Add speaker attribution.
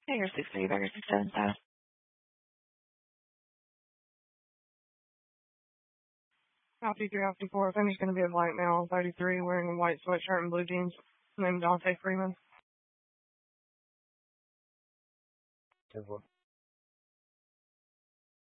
Speaker 1: Hey, you're 6 Vegas 7,000.
Speaker 2: Copy 354. I think he's going to be a white male, 33, wearing a white sweatshirt and blue jeans, named Dante Freeman.
Speaker 3: 10-4.